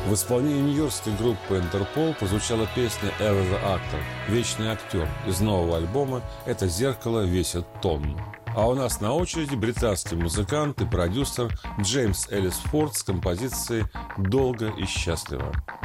В исполнении нью-йоркской группы Интерпол прозвучала песня «Ever the Actor» «Вечный актер» из нового альбома «Это зеркало весит тонну». А у нас на очереди британский музыкант и продюсер Джеймс Эллис Форд с композицией «Долго и счастливо».